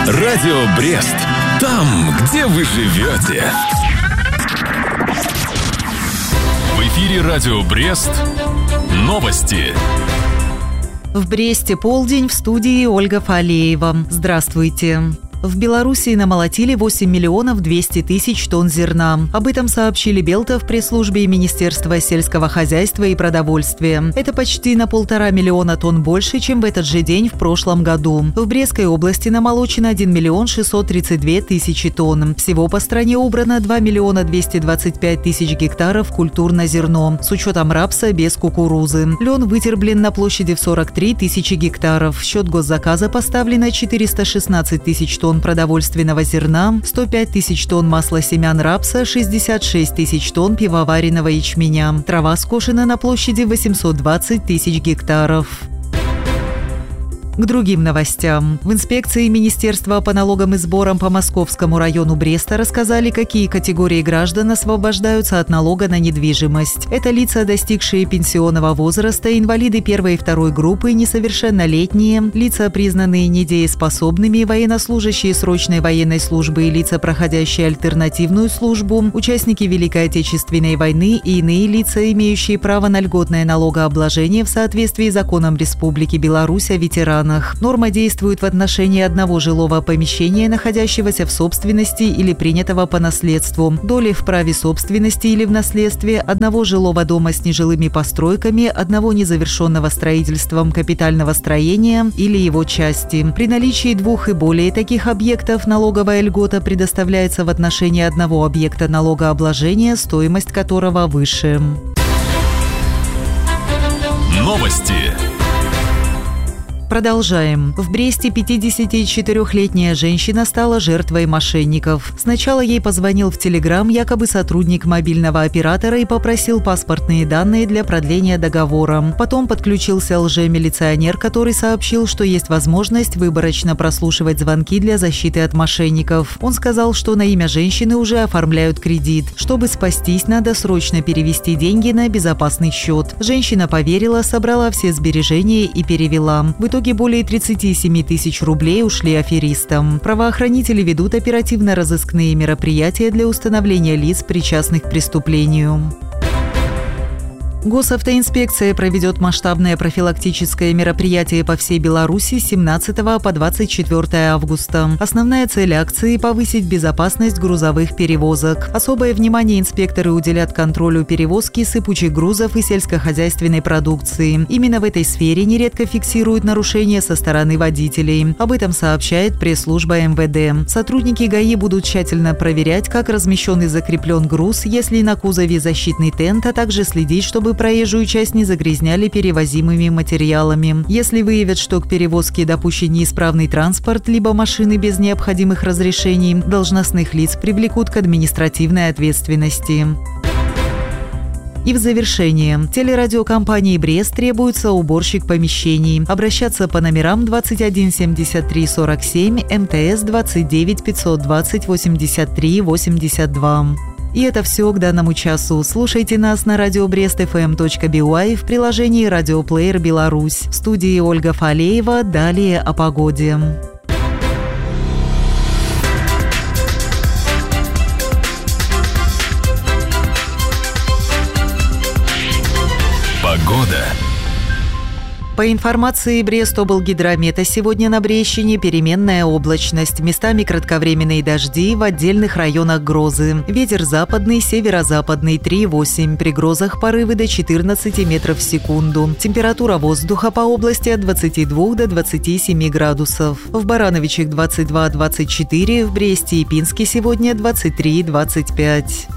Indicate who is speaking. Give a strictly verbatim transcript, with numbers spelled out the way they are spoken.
Speaker 1: Радио Брест. Там, где вы живете. В эфире Радио Брест. Новости.
Speaker 2: В Бресте полдень, в студии Ольга Фалеева. Здравствуйте. В Беларуси намолотили восемь миллионов двести тысяч тонн зерна. Об этом сообщили Белта в пресс-службе Министерства сельского хозяйства и продовольствия. Это почти на полтора миллиона тонн больше, чем в этот же день в прошлом году. В Брестской области намолочено один миллион шестьсот тридцать две тысячи тонн. Всего по стране убрано два миллиона двести двадцать пять тысяч гектаров культур на зерно, с учетом рапса без кукурузы. Лен вытерблен на площади в сорок три тысячи гектаров. В счет госзаказа поставлено четыреста шестнадцать тысяч тонн продовольственного зерна, сто пять тысяч тонн масла семян рапса, шестьдесят шесть тысяч тонн пивоваренного ячменя. Трава скошена на площади восемьсот двадцать тысяч гектаров. К другим новостям. В инспекции Министерства по налогам и сборам по Московскому району Бреста рассказали, какие категории граждан освобождаются от налога на недвижимость. Это лица, достигшие пенсионного возраста, инвалиды первой и второй группы, несовершеннолетние, лица, признанные недееспособными, военнослужащие срочной военной службы и лица, проходящие альтернативную службу, участники Великой Отечественной войны и иные лица, имеющие право на льготное налогообложение в соответствии с законом Республики Беларусь о ветеранах. Норма действует в отношении одного жилого помещения, находящегося в собственности или принятого по наследству, доли в праве собственности или в наследстве, одного жилого дома с нежилыми постройками, одного незавершенного строительством капитального строения или его части. При наличии двух и более таких объектов налоговая льгота предоставляется в отношении одного объекта налогообложения, стоимость которого выше.
Speaker 1: Новости.
Speaker 2: Продолжаем. В Бресте пятидесятичетырёхлетняя женщина стала жертвой мошенников. Сначала ей позвонил в Телеграм якобы сотрудник мобильного оператора и попросил паспортные данные для продления договора. Потом подключился лжемилиционер, который сообщил, что есть возможность выборочно прослушивать звонки для защиты от мошенников. Он сказал, что на имя женщины уже оформляют кредит. Чтобы спастись, надо срочно перевести деньги на безопасный счет. Женщина поверила, собрала все сбережения и перевела. В итоге более тридцать семь тысяч рублей ушли аферистам. Правоохранители ведут оперативно-розыскные мероприятия для установления лиц, причастных к преступлению. Госавтоинспекция проведет масштабное профилактическое мероприятие по всей Беларуси с семнадцатого по двадцать четвёртое августа. Основная цель акции – повысить безопасность грузовых перевозок. Особое внимание инспекторы уделят контролю перевозки сыпучих грузов и сельскохозяйственной продукции. Именно в этой сфере нередко фиксируют нарушения со стороны водителей. Об этом сообщает пресс-служба эм вэ дэ. Сотрудники ГАИ будут тщательно проверять, как размещен и закреплен груз, если на кузове защитный тент, а также следить, чтобы проезжую часть не загрязняли перевозимыми материалами. Если выявят, что к перевозке допущен неисправный транспорт, либо машины без необходимых разрешений, должностных лиц привлекут к административной ответственности. И в завершение. Телерадиокомпании «Брест» требуется уборщик помещений. Обращаться по номерам двадцать один семьдесят три сорок семь, эм тэ эс двадцать девять пятьсот двадцать восемьдесят три восемьдесят два. И это все к данному часу. Слушайте нас на радио брест эф эм точка би уай в приложении «Радиоплеер Беларусь». В студии Ольга Фалеева. Далее о погоде.
Speaker 1: Погода.
Speaker 2: По информации Брестоблгидромета, сегодня на Брестщине переменная облачность, местами кратковременные дожди, в отдельных районах грозы. Ветер западный, северо-западный три восемь, при грозах порывы до четырнадцати метров в секунду. Температура воздуха по области от двадцати двух до двадцати семи градусов. В Барановичах двадцать два двадцать четыре, в Бресте и Пинске сегодня двадцать три двадцать пять.